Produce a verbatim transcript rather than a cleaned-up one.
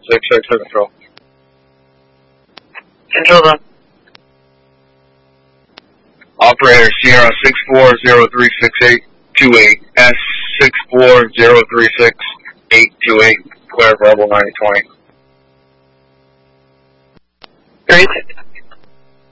six six for control. Control them. Operator Sierra six four zero three six eight two eight S six four zero three six eight two eight. Clear verbal ninety twenty.